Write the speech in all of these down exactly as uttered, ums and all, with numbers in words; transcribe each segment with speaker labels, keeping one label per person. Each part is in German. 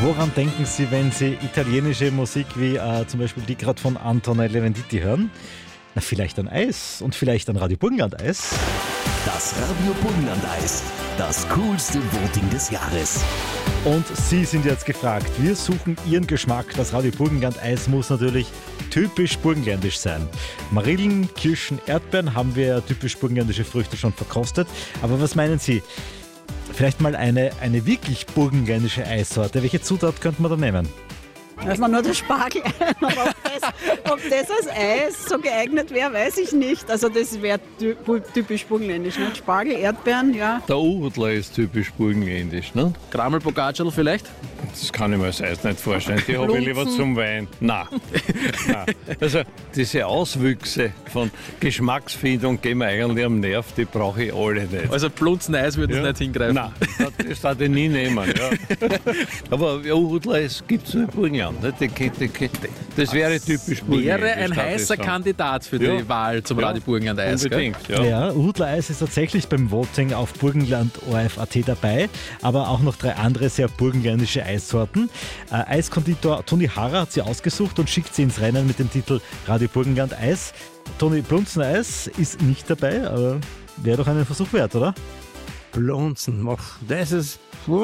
Speaker 1: Woran denken Sie, wenn Sie italienische Musik wie äh, zum Beispiel die gerade von Antonello Venditti hören? Na, vielleicht an Eis und vielleicht an Radio Burgenland Eis.
Speaker 2: Das Radio Burgenland Eis, das coolste Voting des Jahres.
Speaker 1: Und Sie sind jetzt gefragt. Wir suchen Ihren Geschmack. Das Radio Burgenland Eis muss natürlich typisch burgenländisch sein. Marillen, Kirschen, Erdbeeren haben wir typisch burgenländische Früchte schon verkostet. Aber was meinen Sie? Vielleicht mal eine, eine wirklich burgenländische Eissorte. Welche Zutat könnte man da nehmen?
Speaker 3: Lass mal nur der Spargel ein. Aber ob das, ob das als Eis so geeignet wäre, weiß ich nicht. Also das wäre typisch burgenländisch. Nicht? Spargel, Erdbeeren, ja.
Speaker 4: Der Uhudler ist typisch burgenländisch. Ne?
Speaker 5: Krammel, Bocaccial vielleicht?
Speaker 4: Das kann ich mir als Eis nicht vorstellen. Die habe ich lieber zum Wein. Nein. Nein. Also diese Auswüchse von Geschmacksfindung gehen mir eigentlich am Nerv, die brauche ich alle nicht.
Speaker 5: Also Plunzen-Eis würde es
Speaker 4: Ja.
Speaker 5: nicht hingreifen.
Speaker 4: Nein, das, das darf ich nie nehmen. Ja. Aber ja, Uhudler gibt es nur in Burgenland. Ne? Die, die, die, die, das wäre typisch burgenländisch.
Speaker 5: Wäre ein
Speaker 4: darf ich
Speaker 5: heißer
Speaker 4: sagen.
Speaker 5: Kandidat für
Speaker 4: Ja.
Speaker 5: die Wahl zum
Speaker 4: Ja.
Speaker 5: Radio Burgenland Eis.
Speaker 4: Unbedingt, ja.
Speaker 1: Ja, Uhudler Eis ist tatsächlich beim Voting auf Burgenland O R F Punkt A T dabei, aber auch noch drei andere sehr burgenländische Eissorten. Äh, Eiskonditor Toni Harrer hat sie ausgesucht und schickt sie ins Rennen mit dem Titel Radio Burgenland Eis. Toni, Plunzen-Eis ist nicht dabei, aber wäre doch einen Versuch wert, oder?
Speaker 6: Plunzen, ach, das ist,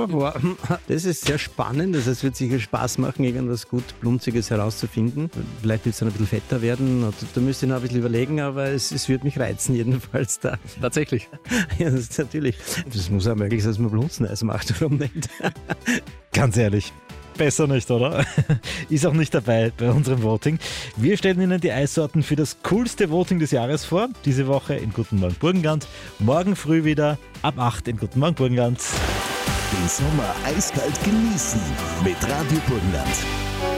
Speaker 6: das ist sehr spannend. Das heißt, es wird sicher Spaß machen, irgendwas gut Plunziges herauszufinden. Vielleicht wird es dann ein bisschen fetter werden. Und da müsste ich noch ein bisschen überlegen, aber es, es wird mich reizen, jedenfalls da.
Speaker 5: Tatsächlich.
Speaker 6: Ja, das ist natürlich. Das muss auch möglich sein, dass man Plunzeneis macht, warum nicht?
Speaker 1: Ganz ehrlich. Besser nicht, oder? Ist auch nicht dabei bei unserem Voting. Wir stellen Ihnen die Eissorten für das coolste Voting des Jahres vor. Diese Woche in Guten Morgen Burgenland. Morgen früh wieder ab acht in Guten Morgen Burgenland.
Speaker 2: Den Sommer eiskalt genießen mit Radio Burgenland.